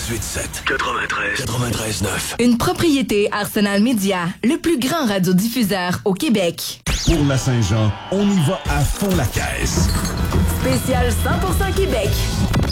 93.9. Une propriété Arsenal Media, le plus grand radiodiffuseur au Québec. Pour la Saint-Jean, on y va à fond la caisse. Spécial 100% Québec.